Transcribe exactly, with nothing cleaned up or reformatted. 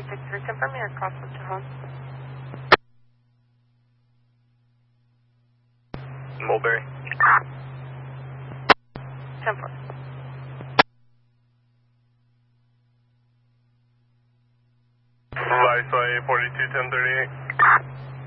eight six three, confirm your crosswalk to home. Mulberry. ten four. Viceroy forty-two ten thirty-eight.